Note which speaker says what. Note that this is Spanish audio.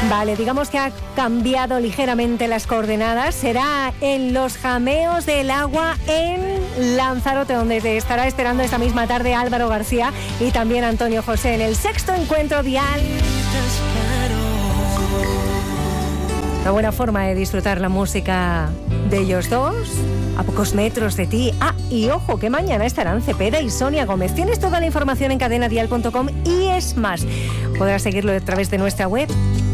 Speaker 1: Vale, digamos que ha cambiado ligeramente las coordenadas. Será en los Jameos del Agua en Lanzarote, donde te estará esperando esta misma tarde Álvaro García y también Antonio José en el 6º encuentro Dial. Una buena forma de disfrutar la música de ellos dos, a pocos metros de ti. Y ojo, que mañana estarán Cepeda y Sonia Gómez. Tienes toda la información en cadenadial.com y es más, podrás seguirlo a través de nuestra web